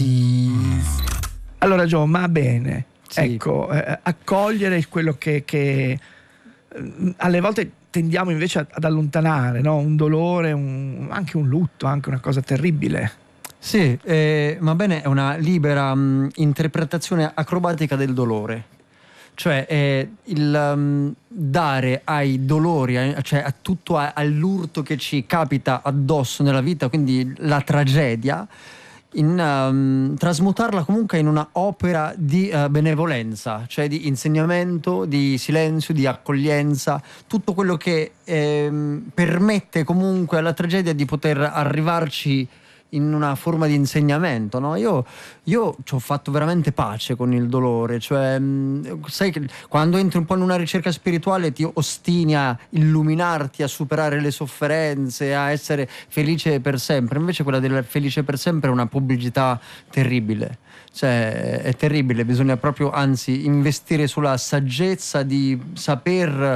Sì. Allora Gio, ma bene, Sì. ecco, accogliere quello che alle volte tendiamo invece ad allontanare, no? Un dolore, anche un lutto, anche una cosa terribile. Sì, va bene, è una libera interpretazione acrobatica del dolore. Cioè il dare ai dolori, cioè a tutto all'urto che ci capita addosso nella vita, quindi la tragedia, trasmutarla comunque in una opera di benevolenza, cioè di insegnamento, di silenzio, di accoglienza, tutto quello che permette comunque alla tragedia di poter arrivarci in una forma di insegnamento, no? Io ci ho fatto veramente pace con il dolore, cioè sai che quando entri un po' in una ricerca spirituale ti ostini a illuminarti, a superare le sofferenze, a essere felice per sempre. Invece quella del felice per sempre è una pubblicità terribile, cioè è terribile, bisogna proprio anzi investire sulla saggezza di saper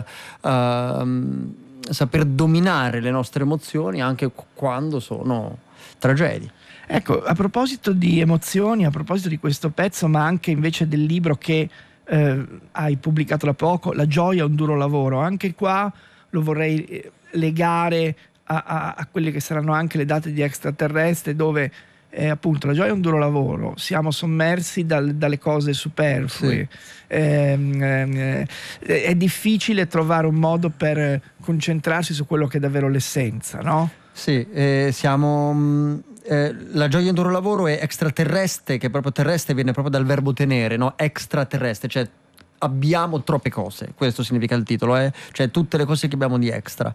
dominare le nostre emozioni anche quando sono tragedie. Ecco, a proposito di emozioni, a proposito di questo pezzo, ma anche invece del libro che hai pubblicato da poco, La gioia è un duro lavoro, anche qua lo vorrei legare a quelle che saranno anche le date di Extraterrestre, dove appunto la gioia è un duro lavoro, siamo sommersi dalle cose superflue. Sì. È difficile trovare un modo per concentrarsi su quello che è davvero l'essenza, no? Sì, siamo la gioia in duro lavoro è extraterrestre, che proprio terrestre viene proprio dal verbo tenere, no? Extraterrestre, cioè abbiamo troppe cose, questo significa il titolo, cioè tutte le cose che abbiamo di extra.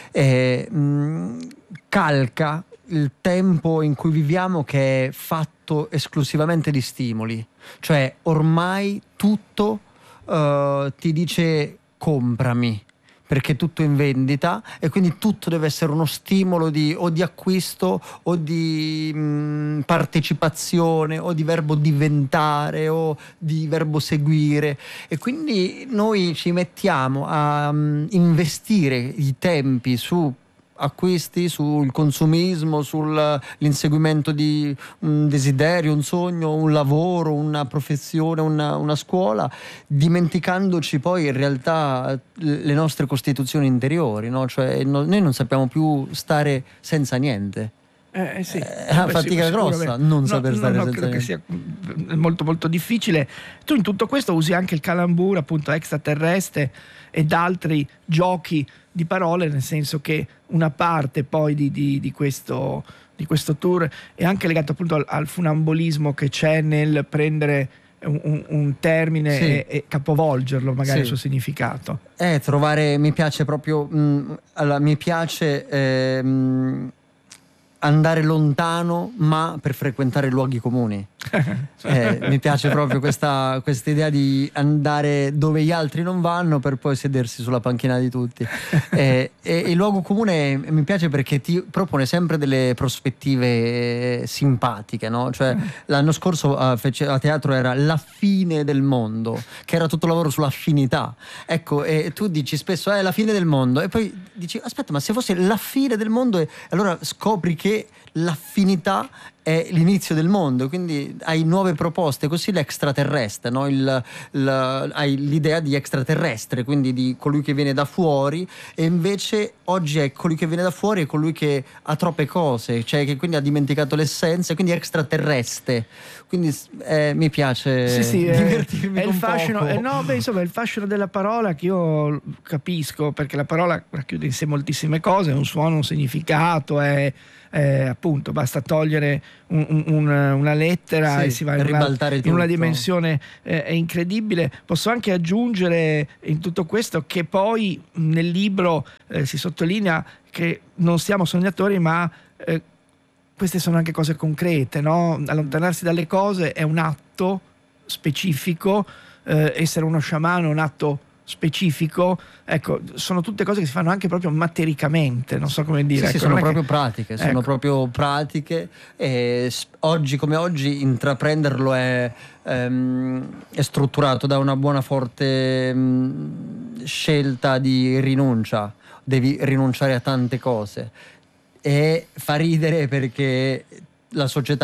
Calca il tempo in cui viviamo, che è fatto esclusivamente di stimoli, cioè ormai tutto ti dice comprami, perché tutto è in vendita e quindi tutto deve essere uno stimolo o di acquisto o di partecipazione o di verbo diventare o di verbo seguire, e quindi noi ci mettiamo a investire i tempi su acquisti, sul consumismo, sull'inseguimento di un desiderio, un sogno, un lavoro, una professione, una scuola, dimenticandoci poi in realtà le nostre costituzioni interiori, no? Cioè noi non sappiamo più stare senza niente. Sì. È una fatica grossa non saper stare senza credo niente. che sia molto molto difficile. Tu in tutto questo usi anche il calambur, appunto extraterrestre, ed altri giochi di parole, nel senso che una parte poi di questo tour è anche legato appunto al funambolismo che c'è nel prendere un termine Sì. e capovolgerlo magari il Sì. suo significato. Trovare, mi piace proprio, allora, mi piace andare lontano ma per frequentare luoghi comuni. Mi piace proprio questa idea di andare dove gli altri non vanno per poi sedersi sulla panchina di tutti. E il luogo comune mi piace perché ti propone sempre delle prospettive simpatiche, no? Cioè l'anno scorso a teatro era La fine del mondo, che era tutto lavoro sulla finità. Ecco, e tu dici spesso la fine del mondo, e poi dici aspetta, ma se fosse la fine del mondo, allora scopri che l'affinità è l'inizio del mondo, quindi hai nuove proposte, così l'extraterrestre, no? Hai l'idea di extraterrestre, quindi di colui che viene da fuori, e invece oggi è colui che viene da fuori è colui che ha troppe cose, cioè che quindi ha dimenticato l'essenza, quindi extraterrestre. Quindi mi piace divertirmi è con il fascino, poco. Insomma, è il fascino della parola che io capisco, perché la parola racchiude in sé moltissime cose, un suono, un significato, appunto basta togliere una lettera Sì, e si va ribaltare in una tutto. dimensione incredibile. Posso anche aggiungere in tutto questo che poi nel libro si sottolinea che non siamo sognatori, ma queste sono anche cose concrete, no? Allontanarsi dalle cose è un atto specifico, essere uno sciamano è un atto specifico, ecco, sono tutte cose che si fanno anche proprio matericamente, non so come dire. Sì, ecco, sono non è proprio che- pratiche, ecco. sono proprio pratiche, e oggi come oggi intraprenderlo è strutturato da una buona forte scelta di rinuncia. Devi rinunciare a tante cose, e fa ridere perché la società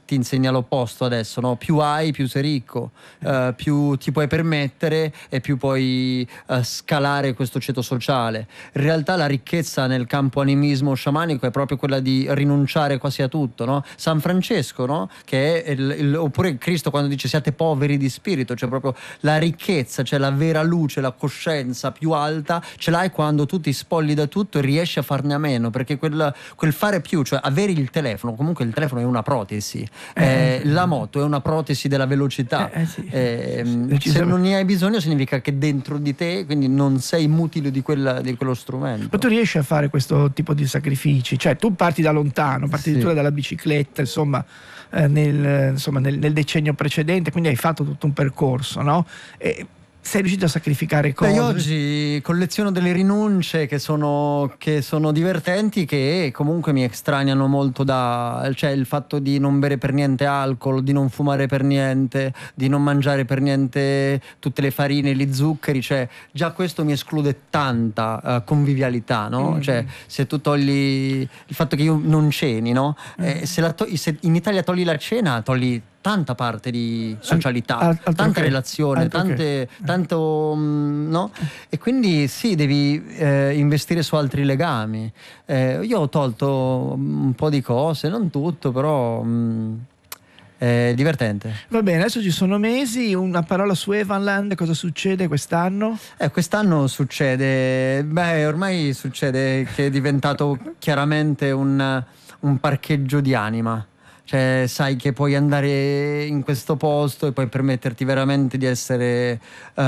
ti insegna l'opposto adesso, no? Più hai, più sei ricco, più ti puoi permettere e più puoi scalare questo ceto sociale. In realtà la ricchezza nel campo animismo sciamanico è proprio quella di rinunciare quasi a tutto, no? San Francesco, no? Che è oppure Cristo quando dice siate poveri di spirito, cioè proprio la ricchezza, cioè la vera luce, la coscienza più alta ce l'hai quando tu ti spolli da tutto e riesci a farne a meno, perché quel fare più, cioè avere il telefono, comunque il telefono è una protesi, la moto è una protesi della velocità, sì. Se non ne hai bisogno significa che dentro di te quindi non sei mutile di quello strumento. Ma tu riesci a fare questo tipo di sacrifici? Cioè tu parti da lontano, parti addirittura dalla bicicletta, insomma, nel decennio precedente, quindi hai fatto tutto un percorso, no? E sei riuscito a sacrificare cose? Io oggi colleziono delle rinunce che sono divertenti, che comunque mi estraniano molto cioè il fatto di non bere per niente alcol, di non fumare per niente, di non mangiare per niente tutte le farine, gli zuccheri, cioè già questo mi esclude tanta convivialità, no? Cioè se tu togli il fatto che io non ceni, no? Se in Italia togli la cena, togli tanta parte di socialità, tanta relazione, tanto no? E quindi sì, devi investire su altri legami. Io ho tolto un po' di cose, non tutto, però è divertente. Va bene, adesso ci sono mesi, una parola su Evanland, cosa succede quest'anno? Quest'anno succede, ormai succede che è diventato chiaramente un parcheggio di anima. Cioè sai che puoi andare in questo posto e puoi permetterti veramente di essere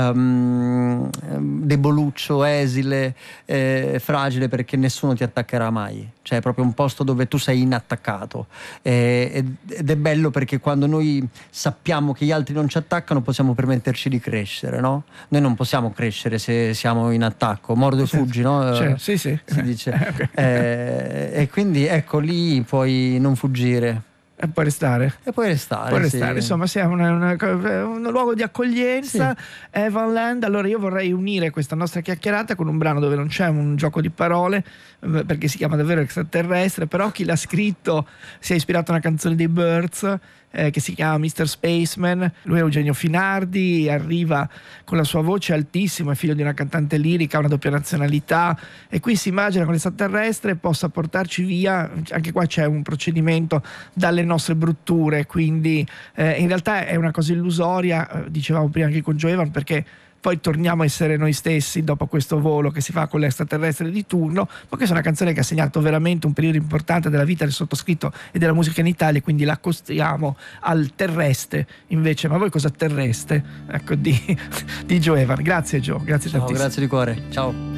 deboluccio, esile, fragile, perché nessuno ti attaccherà mai. Cioè è proprio un posto dove tu sei inattaccato, ed è bello perché quando noi sappiamo che gli altri non ci attaccano possiamo permetterci di crescere, no? Noi non possiamo crescere se siamo in attacco, mordo e fuggi, no? Sì. Si dice. E quindi ecco, lì puoi non fuggire. E puoi restare. Sì. Insomma, siamo un luogo di accoglienza, sì. Evanland. Allora io vorrei unire questa nostra chiacchierata con un brano dove non c'è un gioco di parole, perché si chiama davvero Extraterrestre, però chi l'ha scritto si è ispirato a una canzone dei Birds che si chiama Mr. Spaceman. Lui è Eugenio Finardi, arriva con la sua voce altissima, è figlio di una cantante lirica, ha una doppia nazionalità, e qui si immagina che l'estraterrestre possa portarci via. Anche qua c'è un procedimento dalle nostre brutture, quindi in realtà è una cosa illusoria, dicevamo prima anche con Joe, perché poi torniamo a essere noi stessi dopo questo volo che si fa con l'extraterrestre di turno. Ma questa è una canzone che ha segnato veramente un periodo importante della vita del sottoscritto e della musica in Italia, quindi la accostiamo al terrestre invece. Ma voi cosa terreste? Ecco, di Joe Evan. Grazie Joe, grazie tantissimo. Grazie di cuore, ciao.